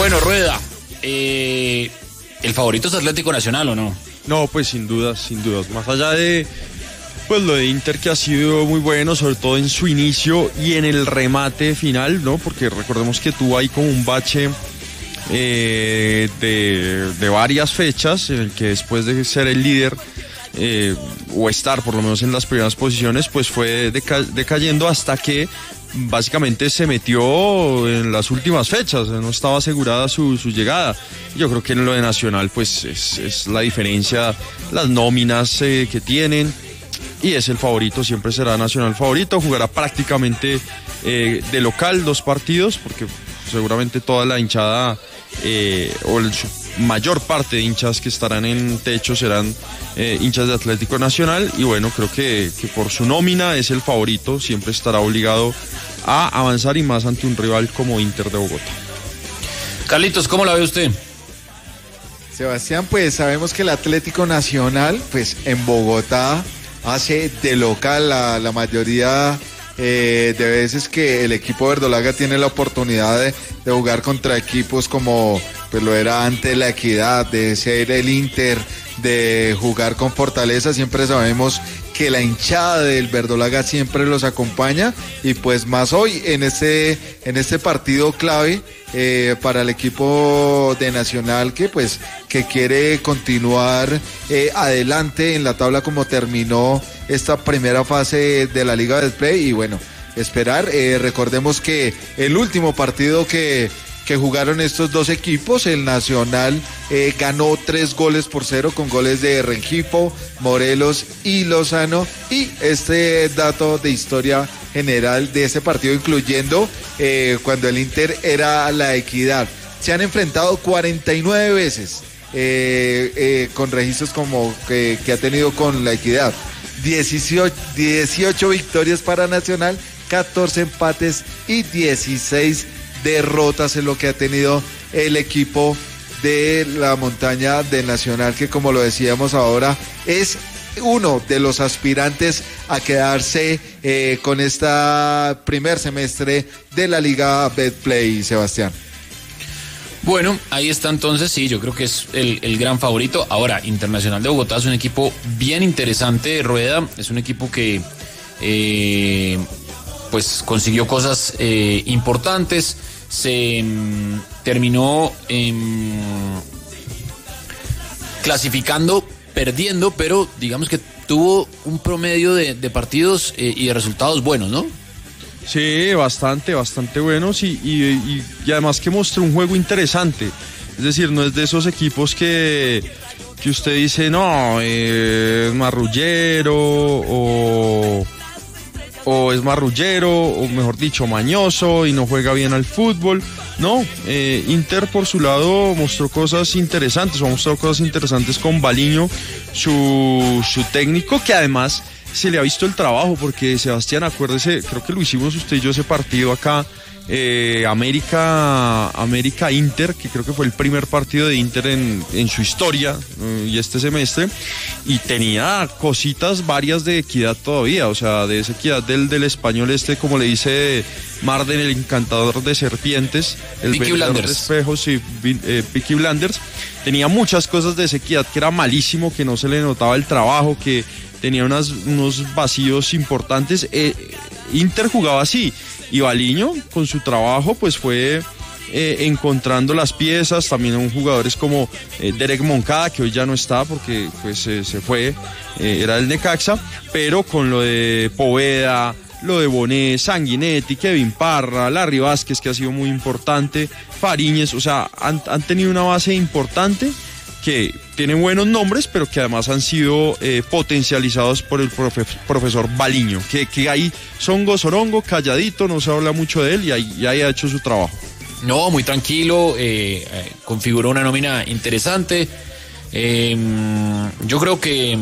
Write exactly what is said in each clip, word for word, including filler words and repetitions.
Bueno, Rueda, eh, ¿el favorito es Atlético Nacional o no? No, pues sin dudas, sin dudas. Más allá de pues lo de Inter, que ha sido muy bueno, sobre todo en su inicio y en el remate final, ¿no? Porque recordemos que tuvo ahí como un bache eh, de, de varias fechas, en el que después de ser el líder eh, o estar por lo menos en las primeras posiciones, pues fue deca- decayendo hasta que básicamente se metió en las últimas fechas, no estaba asegurada su, su llegada. Yo creo que en lo de Nacional pues es, es la diferencia, las nóminas eh, que tienen, y es el favorito, siempre será Nacional favorito. Jugará prácticamente eh, de local dos partidos, porque seguramente toda la hinchada eh, o el, su mayor parte de hinchas que estarán en techo serán eh, hinchas de Atlético Nacional, y bueno, creo que, que por su nómina es el favorito, siempre estará obligado a avanzar, y más ante un rival como Inter de Bogotá. Carlitos, ¿cómo la ve usted? Sebastián, pues sabemos que el Atlético Nacional, pues en Bogotá hace de local la, la mayoría eh, de veces que el equipo verdolaga tiene la oportunidad de, de jugar contra equipos como pues lo era antes la Equidad, de ser el Inter, de jugar con Fortaleza. Siempre sabemos que la hinchada del verdolaga siempre los acompaña, y pues más hoy en este, en este partido clave eh, para el equipo de Nacional, que pues que quiere continuar eh, adelante en la tabla como terminó esta primera fase de la Liga del Play. Y bueno, esperar, eh, recordemos que el último partido que que jugaron estos dos equipos, el Nacional eh, ganó tres goles por cero con goles de Rengifo, Morelos y Lozano, y este dato de historia general de ese partido, incluyendo eh, cuando el Inter era la Equidad. Se han enfrentado cuarenta y nueve veces eh, eh, con registros como que, que ha tenido con la Equidad. dieciocho, dieciocho victorias para Nacional, catorce empates y dieciséis derrotas en lo que ha tenido el equipo de la montaña del Nacional, que como lo decíamos ahora es uno de los aspirantes a quedarse eh, con esta primer semestre de la Liga Betplay, Sebastián. Bueno, ahí está entonces, sí, yo creo que es el, el gran favorito. Ahora, Internacional de Bogotá es un equipo bien interesante, Rueda, es un equipo que eh, pues consiguió cosas eh, importantes. Se um, terminó um, clasificando, perdiendo, pero digamos que tuvo un promedio de, de partidos eh, y de resultados buenos, ¿no? Sí, bastante, bastante buenos, y, y, y, y además que mostró un juego interesante. Es decir, no es de esos equipos que, que usted dice, no, eh, es marrullero o... o es marrullero, o mejor dicho, mañoso, y no juega bien al fútbol. No, eh, Inter por su lado mostró cosas interesantes, o mostró cosas interesantes con Baliño, su, su técnico, que además se le ha visto el trabajo, porque Sebastián, acuérdese, creo que lo hicimos usted y yo ese partido acá, eh, América América Inter, que creo que fue el primer partido de Inter en, en su historia eh, y este semestre, y tenía cositas varias de Equidad todavía, o sea, de esa Equidad del, del español este, como le dice Marden, el encantador de serpientes, el Peaky vendedor Blinders. de espejos, y eh, Peaky Blinders. Tenía muchas cosas de esa Equidad que era malísimo, que no se le notaba el trabajo, que tenía unas, unos vacíos importantes. eh, Inter jugaba así, y Baliño con su trabajo pues fue eh, encontrando las piezas. También un jugadores como eh, Derek Moncada, que hoy ya no está porque pues eh, se fue, eh, era el Necaxa, pero con lo de Poveda, lo de Bonet, Sanguinetti, Kevin Parra, Larry Vázquez, que ha sido muy importante, Fariñez, o sea, han, han tenido una base importante, que tienen buenos nombres, pero que además han sido eh, potencializados por el profe, profesor Baliño, que, que ahí songo, sorongo, calladito, no se habla mucho de él, y ahí, y ahí ha hecho su trabajo. No, muy tranquilo, eh, eh, configuró una nómina interesante. Eh, yo creo que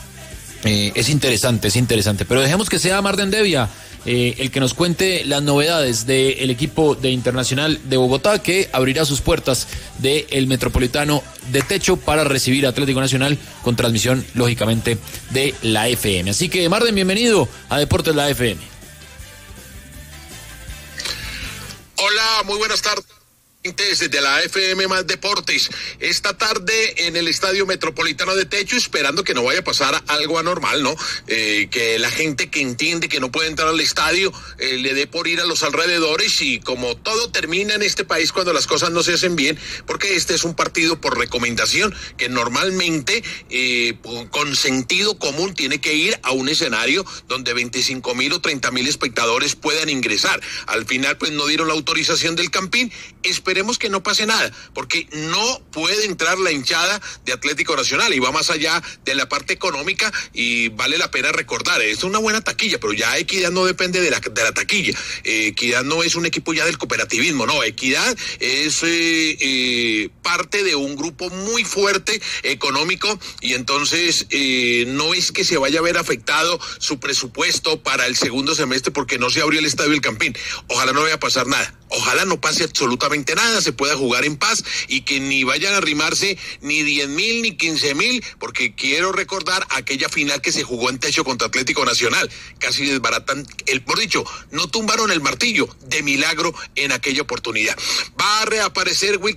eh, es interesante, es interesante, pero dejemos que sea Marden Devia eh, el que nos cuente las novedades del equipo de Internacional de Bogotá, que abrirá sus puertas del Metropolitano de Techo para recibir a Atlético Nacional, con transmisión, lógicamente, de la F M. Así que, Marden, bienvenido a Deportes La F M. Hola, muy buenas tardes. Desde la F M más Deportes, esta tarde en el Estadio Metropolitano de Techo, esperando que no vaya a pasar algo anormal, ¿no? Eh, que la gente que entiende que no puede entrar al estadio eh, le dé por ir a los alrededores, y como todo termina en este país cuando las cosas no se hacen bien, porque este es un partido por recomendación que normalmente eh, con sentido común tiene que ir a un escenario donde veinticinco mil o treinta mil espectadores puedan ingresar. Al final pues no dieron la autorización del Campín. Esperemos que no pase nada, porque no puede entrar la hinchada de Atlético Nacional, y va más allá de la parte económica, y vale la pena recordar, es una buena taquilla, pero ya Equidad no depende de la, de la taquilla. Eh, Equidad no es un equipo ya del cooperativismo, no, Equidad es eh, eh, parte de un grupo muy fuerte económico, y entonces eh, no es que se vaya a ver afectado su presupuesto para el segundo semestre porque no se abrió el Estadio El Campín. Ojalá no vaya a pasar nada. Ojalá no pase absolutamente nada, se pueda jugar en paz, y que ni vayan a arrimarse ni diez mil ni quince mil, porque quiero recordar aquella final que se jugó en Techo contra Atlético Nacional. Casi desbaratan, el, por dicho, no tumbaron el martillo, de milagro en aquella oportunidad. Va a reaparecer Will